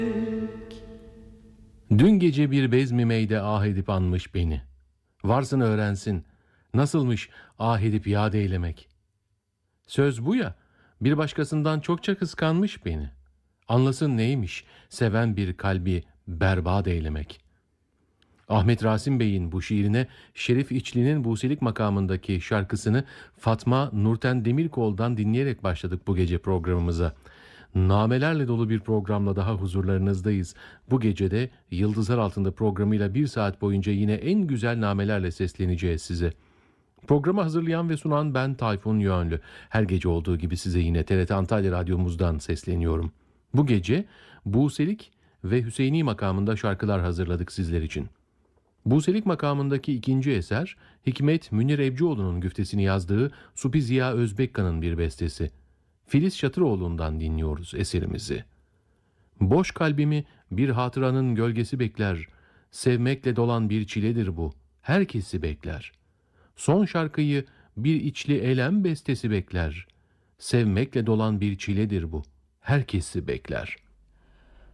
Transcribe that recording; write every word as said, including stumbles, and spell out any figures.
Dün gece bir bezmi meyde ah edip anmış beni. Varsın öğrensin, nasılmış ah edip yad eylemek. Söz bu ya, bir başkasından çokça kıskanmış beni. Anlasın neymiş, seven bir kalbi berbat eylemek. Ahmet Rasim Bey'in bu şiirine Şerif İçli'nin Buselik makamındaki şarkısını Fatma Nurten Demirkol'dan dinleyerek başladık bu gece programımıza. Namelerle dolu bir programla daha huzurlarınızdayız. Bu gecede Yıldızlar Altında programıyla bir saat boyunca yine en güzel namelerle sesleneceğiz size. Programı hazırlayan ve sunan ben Tayfun Yönlü. Her gece olduğu gibi size yine T R T Antalya Radyomuzdan sesleniyorum. Bu gece Buselik ve Hüseyini makamında şarkılar hazırladık sizler için. Buselik makamındaki ikinci eser, Hikmet Münir Evcioğlu'nun güftesini yazdığı Supi Ziya Özbekkan'ın bir bestesi. Filiz Şatıroğlu'ndan dinliyoruz eserimizi. Boş kalbimi bir hatıranın gölgesi bekler, sevmekle dolan bir çiledir bu, herkesi bekler. Son şarkıyı bir içli elem bestesi bekler, sevmekle dolan bir çiledir bu, herkesi bekler.''